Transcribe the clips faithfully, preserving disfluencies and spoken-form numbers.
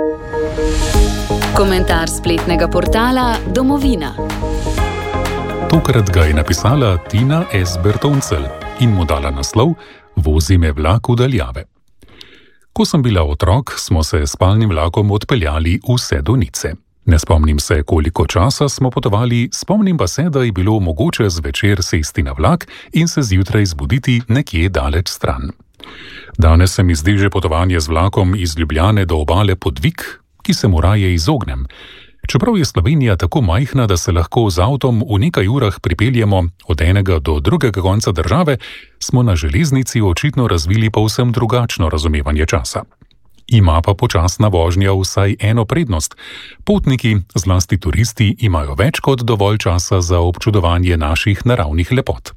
Komentar spletnega portala Domovina. Tokrat ga je napisala Tina S. Bertoncel in mu dala naslov Vozi me vlak v daljave. Ko sem bila otrok, smo se s spalnim vlakom odpeljali vse do Nice. Ne spomnim se, koliko časa smo potovali, spomnim pa se, da je bilo mogoče zvečer sesti na vlak in se zjutraj zbuditi nekje daleč stran. Danes se mi zdi že potovanje z vlakom iz Ljubljane do obale podvig, ki se mu raje izognem. Čeprav je Slovenija tako majhna, da se lahko z avtom v nekaj urah pripeljemo od enega do drugega konca države, smo na železnici očitno razvili povsem drugačno razumevanje časa. Ima pa počasna vožnja vsaj eno prednost. Potniki, zlasti turisti, imajo več kot dovolj časa za občudovanje naših naravnih lepot.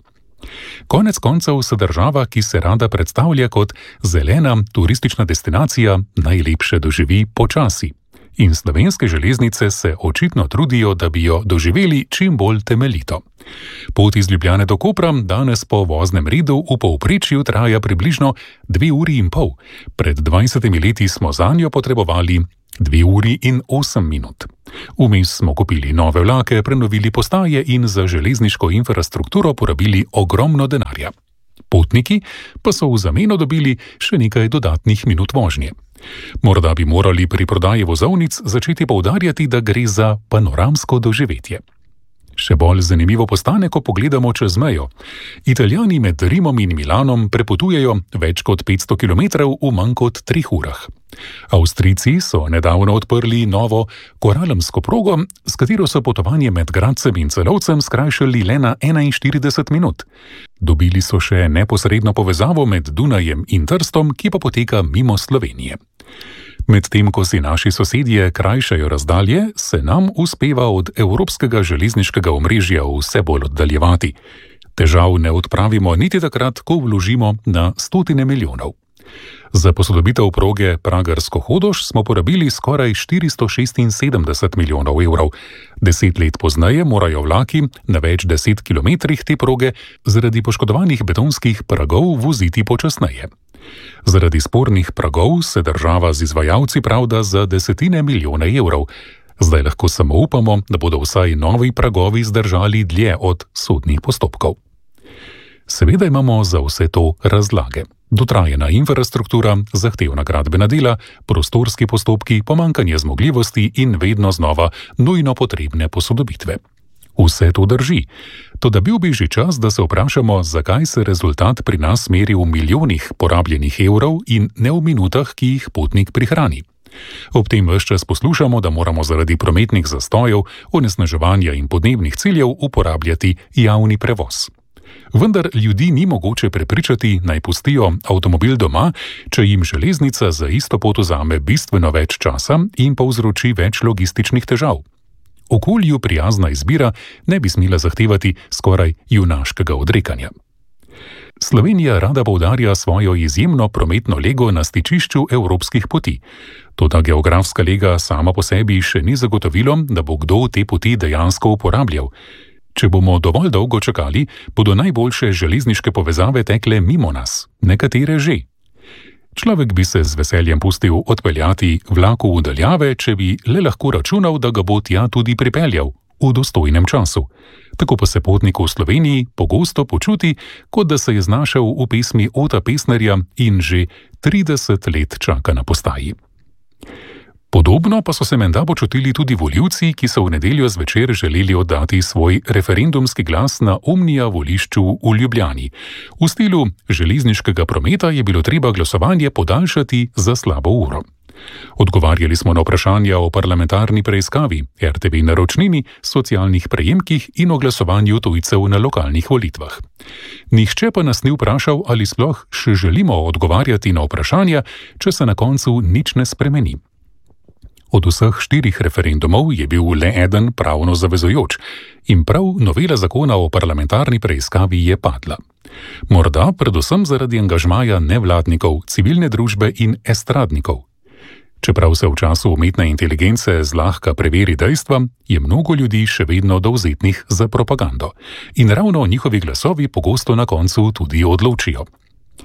Konec koncev se država, ki se rada predstavlja kot zelena turistična destinacija, najlepše doživi počasi. In slovenske železnice se očitno trudijo, da bi jo doživeli čim bolj temeljito. Pot iz Ljubljane do Kopra danes po voznem redu v povprečju traja približno dve uri in pol. Pred dvajsetimi leti smo zanjo potrebovali dve uri in osem minut. Vmes smo kupili nove vlake, prenovili postaje in za železniško infrastrukturo porabili ogromno denarja. Potniki pa so v zameno dobili še nekaj dodatnih minut vožnje. Morda bi morali pri prodaji vozovnic začeti poudarjati, da gre za panoramsko doživetje. Še bolj zanimivo postane, ko pogledamo čez mejo. Italijani med Rimom in Milanom prepotujejo več kot petsto kilometrov v manj kot treh urah. Avstrijci so nedavno odprli novo koralemsko progo, s katero so potovanje med Gradcem in Celovcem skrajšali le na enainštirideset minut. Dobili so še neposredno povezavo med Dunajem in Trstom, ki pa poteka mimo Slovenije. Medtem ko si naši sosedje krajšajo razdalje, se nam uspeva od evropskega železniškega omrežja vse bolj oddaljevati. Težav ne odpravimo niti takrat, ko vložimo na stotine milijonov. Za posodobitev proge Pragersko-Hodoš smo porabili skoraj štiristo šestinsedemdeset milijonov evrov. Deset let pozneje morajo vlaki na več deset kilometrih te proge zaradi poškodovanih betonskih pragov voziti počasneje. Zaradi spornih pragov se država z izvajalci pravda za desetine milijone evrov. Zdaj lahko samo upamo, da bodo vsaj novi pragovi zdržali dlje od sodnih postopkov. Seveda imamo za vse to razlage. Dotrajena infrastruktura, zahtevna gradbena dela, prostorski postopki, pomanjkanje zmogljivosti in vedno znova nujno potrebne posodobitve. Vse to drži. Toda bil bi že čas, da se vprašamo, zakaj se rezultat pri nas meri v milijonih porabljenih evrov in ne v minutah, ki jih potnik prihrani. Ob tem ves čas poslušamo, da moramo zaradi prometnih zastojev, onesnaževanja in podnebnih ciljev uporabljati javni prevoz. Vendar ljudi ni mogoče prepričati, naj pustijo avtomobil doma, če jim železnica za isto pot vzame bistveno več časa in povzroči več logističnih težav. Okolju prijazna izbira ne bi smela zahtevati skoraj junaškega odrekanja. Slovenija rada poudarja svojo izjemno prometno lego na stičišču evropskih poti. Toda geografska lega sama po sebi še ni zagotovilo, da bo kdo te poti dejansko uporabljal. Če bomo dovolj dolgo čakali, bodo najboljše železniške povezave tekle mimo nas, nekatere že. Človek bi se z veseljem pustil odpeljati vlaku v daljave, če bi le lahko računal, da ga bo tja tudi pripeljal v dostojnem času. Tako pa se potnik v Sloveniji pogosto počuti, kot da se je znašel v pesmi Ota Pesnerja in že trideset let čaka na postaji. Podobno pa so se menda počutili tudi volivci, ki so v nedeljo zvečer želeli oddati svoj referendumski glas na Omnia volišču v Ljubljani. V stilu železniškega prometa je bilo treba glasovanje podaljšati za slabo uro. Odgovarjali smo na vprašanja o parlamentarni preiskavi, er te ve naročnini, socialnih prejemkih in o glasovanju tujcev na lokalnih volitvah. Nihče pa nas ni vprašal, ali sploh še želimo odgovarjati na vprašanja, če se na koncu nič ne spremeni. Od vseh štirih referendumov je bil le eden pravno zavezujoč in prav novela zakona o parlamentarni preiskavi je padla. Morda predvsem zaradi angažmaja nevladnikov, civilne družbe in estradnikov. Čeprav se v času umetne inteligence zlahka preveri dejstva, je mnogo ljudi še vedno dovzetnih za propagando in ravno njihovi glasovi pogosto na koncu tudi odločijo.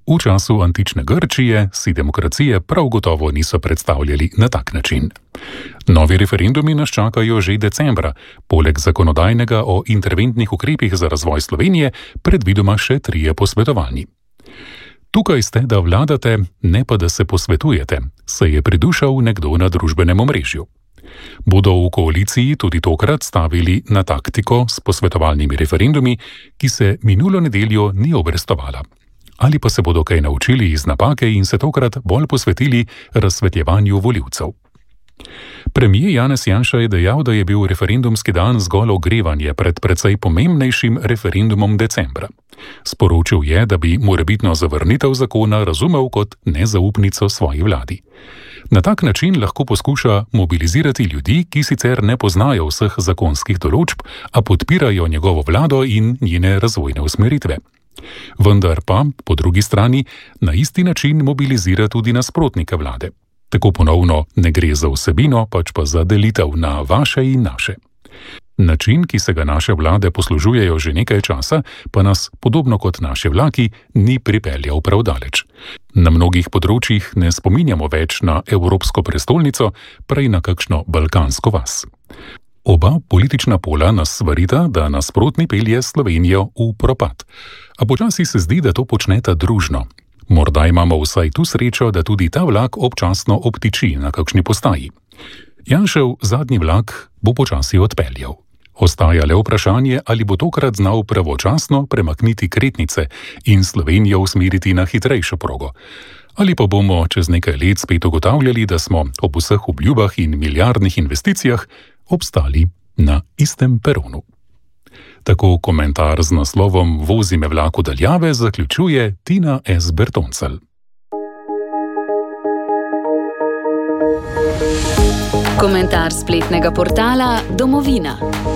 V času antične Grčije si demokracije prav gotovo niso predstavljali na tak način. Novi referendumi nas čakajo že decembra, poleg zakonodajnega o interventnih ukrepih za razvoj Slovenije predvidoma še trije posvetovanji. Tukaj ste, da vladate, ne pa da se posvetujete, se je pridušal nekdo na družbenem omrežju. Bodo v koaliciji tudi tokrat stavili na taktiko s posvetovalnimi referendumi, ki se minulo nedeljo ni obrestovala. Ali pa se bodo kaj naučili iz napake in se tokrat bolj posvetili razsvetljevanju volivcev. Premijer Janez Janša je dejal, da je bil referendumski dan zgolj ogrevanje pred precej pomembnejšim referendumom decembra. Sporočil je, da bi morebitno zavrnitev zakona razumel kot nezaupnico svoji vladi. Na tak način lahko poskuša mobilizirati ljudi, ki sicer ne poznajo vseh zakonskih določb, a podpirajo njegovo vlado in njene razvojne usmeritve. Vendar pa, po drugi strani, na isti način mobilizira tudi nasprotnike vlade. Tako ponovno ne gre za vsebino, pač pa za delitev na vaše in naše. Način, ki se ga naše vlade poslužujejo že nekaj časa, pa nas, podobno kot naši vlaki, ni pripeljal prav daleč. Na mnogih področjih ne spominjamo več na evropsko prestolnico, prej na kakšno balkansko vas. Oba politična pola nas svarita, da nasprotni pelje Slovenijo v propad. A počasi se zdi, da to počneta družno. Morda imamo vsaj tu srečo, da tudi ta vlak občasno obtiči na kakšni postaji. Janšev zadnji vlak bo počasi odpeljal. Ostaja le vprašanje, ali bo tokrat znal pravočasno premakniti kretnice in Slovenijo usmeriti na hitrejšo progo. Ali pa bomo čez nekaj let spet ugotavljali, da smo ob vseh obljubah in milijardnih investicijah obstali na istem peronu. Tako komentar z naslovom Vozi me vlak v daljave zaključuje Tina S. Bertoncel. Komentar spletnega portala Domovina.